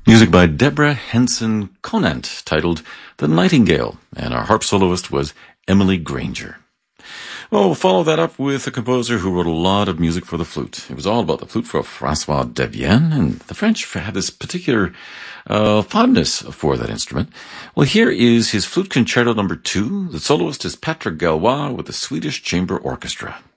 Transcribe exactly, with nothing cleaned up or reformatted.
Music by Deborah Henson Conant, titled The Nightingale, and our harp soloist was Emily Granger. Well, we'll follow that up with a composer who wrote a lot of music for the flute. It was all about the flute for Francois Devienne, and the French had this particular uh, fondness for that instrument. Well, here is his Flute Concerto number two. The soloist is Patrick Galois with the Swedish Chamber Orchestra.